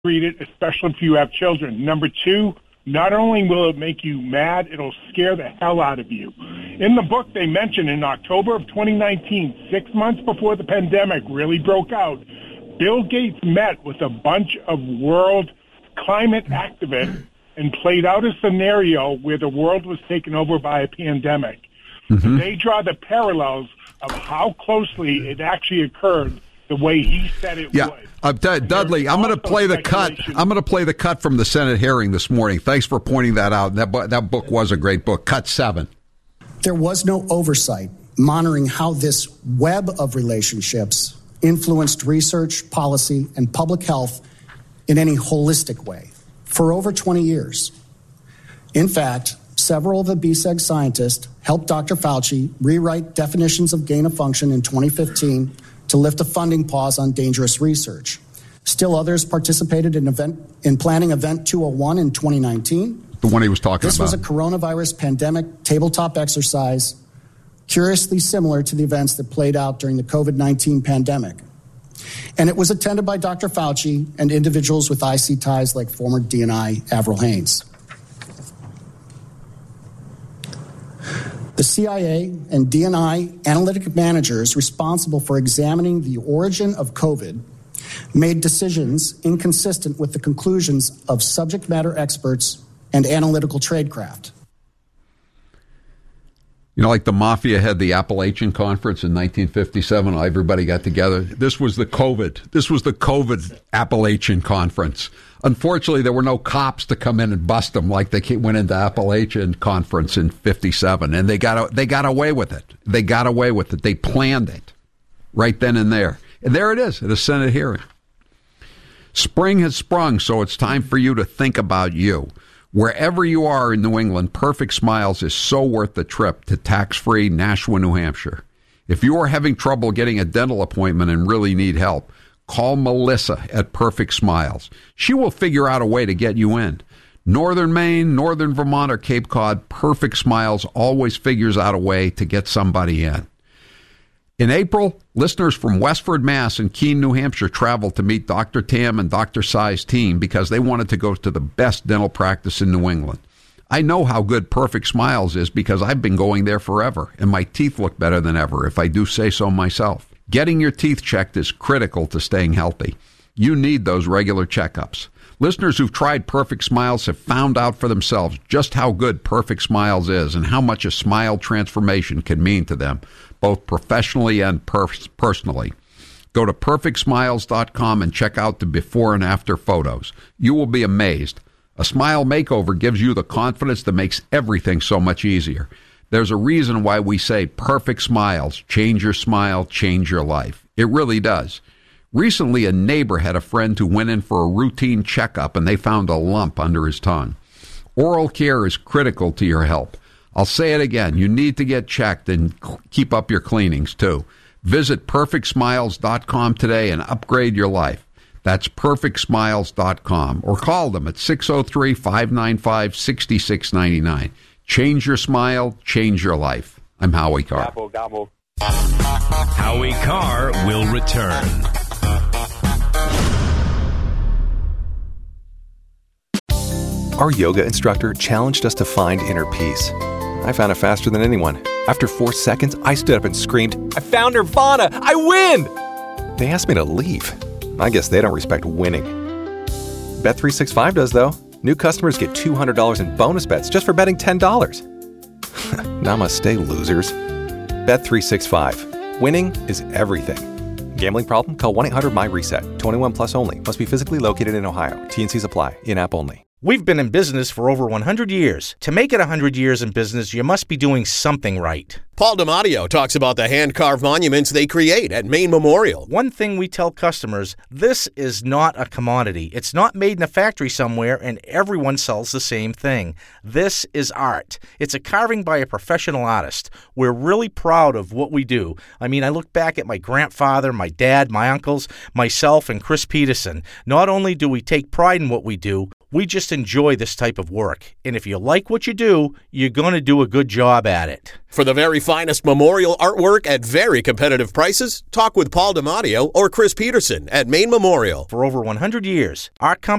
read it, especially if you have children. Number two, not only will it make you mad, it'll scare the hell out of you. In the book, they mention in October of 2019, 6 months before the pandemic really broke out, Bill Gates met with a bunch of world climate activists and played out a scenario where the world was taken over by a pandemic. Mm-hmm. They draw the parallels of how closely it actually occurred the way he said it would. Dudley, I'm going to play the cut. I'm going to play the cut from the Senate hearing this morning. Thanks for pointing that out. That book was a great book. Cut 7. There was no oversight monitoring how this web of relationships influenced research, policy, and public health in any holistic way for over 20 years. In fact, several of the BSEG scientists helped Dr. Fauci rewrite definitions of gain of function in 2015 to lift a funding pause on dangerous research. Still others participated in planning Event 201 in 2019. The one he was talking about. This was a coronavirus pandemic tabletop exercise, curiously similar to the events that played out during the COVID-19 pandemic. And it was attended by Dr. Fauci and individuals with IC ties like former DNI Avril Haines. The CIA and DNI analytic managers responsible for examining the origin of COVID made decisions inconsistent with the conclusions of subject matter experts and analytical tradecraft. You know, like the Mafia had the Appalachian Conference in 1957. Everybody got together. This was the COVID Appalachian Conference. Unfortunately, there were no cops to come in and bust them like they went into Appalachian Conference in 57. And they got away with it. They got away with it. They planned it right then and there. And there it is at a Senate hearing. Spring has sprung, so it's time for you to think about you. Wherever you are in New England, Perfect Smiles is so worth the trip to tax-free Nashua, New Hampshire. If you are having trouble getting a dental appointment and really need help, call Melissa at Perfect Smiles. She will figure out a way to get you in. Northern Maine, Northern Vermont, or Cape Cod, Perfect Smiles always figures out a way to get somebody in. In April, listeners from Westford, Mass. And Keene, New Hampshire traveled to meet Dr. Tam and Dr. Sai's team because they wanted to go to the best dental practice in New England. I know how good Perfect Smiles is because I've been going there forever, and my teeth look better than ever, if I do say so myself. Getting your teeth checked is critical to staying healthy. You need those regular checkups. Listeners who've tried Perfect Smiles have found out for themselves just how good Perfect Smiles is and how much a smile transformation can mean to them, both professionally and personally. Go to perfectsmiles.com and check out the before and after photos. You will be amazed. A smile makeover gives you the confidence that makes everything so much easier. There's a reason why we say Perfect Smiles. Change your smile, change your life. It really does. Recently, a neighbor had a friend who went in for a routine checkup and they found a lump under his tongue. Oral care is critical to your health. I'll say it again. You need to get checked and keep up your cleanings, too. Visit perfectsmiles.com today and upgrade your life. That's perfectsmiles.com. Or call them at 603-595-6699. Change your smile, change your life. I'm Howie Carr. Gobble, gobble. Howie Carr will return. Our yoga instructor challenged us to find inner peace. I found it faster than anyone. After 4 seconds, I stood up and screamed, "I found Nirvana! I win!" They asked me to leave. I guess they don't respect winning. Bet365 does, though. New customers get $200 in bonus bets just for betting $10. Namaste, losers. Bet365. Winning is everything. Gambling problem? Call 1-800-MY-RESET. 21 plus only. Must be physically located in Ohio. T&Cs apply. In-app only. We've been in business for over 100 years. To make it 100 years in business, you must be doing something right. Paul DiMatteo talks about the hand-carved monuments they create at Maine Memorial. One thing we tell customers, this is not a commodity. It's not made in a factory somewhere and everyone sells the same thing. This is art. It's a carving by a professional artist. We're really proud of what we do. I mean, I look back at my grandfather, my dad, my uncles, myself, and Chris Peterson. Not only do we take pride in what we do, we just enjoy this type of work. And if you like what you do, you're going to do a good job at it. For the very finest memorial artwork at very competitive prices, talk with Paul DiMatteo or Chris Peterson at Maine Memorial. For over 100 years, our company